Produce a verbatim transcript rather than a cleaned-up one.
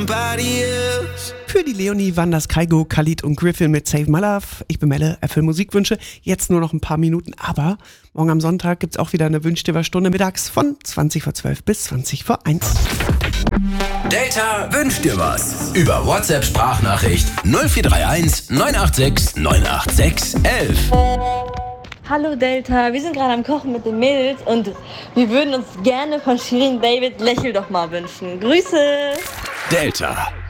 Für die Leonie waren das Kaigo, Khalid und Griffin mit Save My Love. Ich bin Melle, erfülle Musikwünsche. Jetzt nur noch ein paar Minuten, aber morgen am Sonntag gibt's auch wieder eine Wünsch dir was Stunde mittags von zwanzig vor zwölf bis zwanzig vor eins. Delta wünscht dir was. Über WhatsApp-Sprachnachricht null vier drei eins neun acht sechs neun acht sechs eins eins. Hallo Delta, wir sind gerade am Kochen mit den Mädels und wir würden uns gerne von Shirin David Lächel doch mal wünschen. Grüße! Delta.